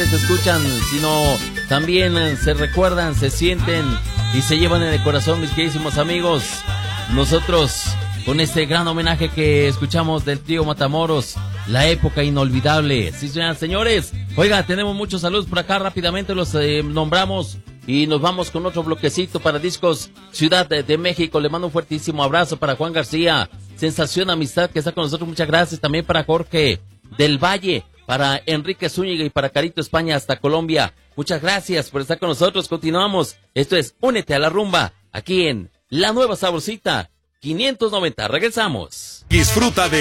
se escuchan, sino también se recuerdan, se sienten y se llevan en el corazón, mis queridísimos amigos. Nosotros, con este gran homenaje que escuchamos del trío Matamoros, la época inolvidable. Sí, señores. Oiga, tenemos muchos saludos por acá, rápidamente los nombramos y nos vamos con otro bloquecito para Discos Ciudad de México. Le mando un fuertísimo abrazo para Juan García, Sensación Amistad, que está con nosotros. Muchas gracias también para Jorge del Valle, para Enrique Zúñiga y para Carito España hasta Colombia. Muchas gracias por estar con nosotros. Continuamos. Esto es Únete a la Rumba, aquí en La Nueva Sabrosita 590. Regresamos. Disfruta de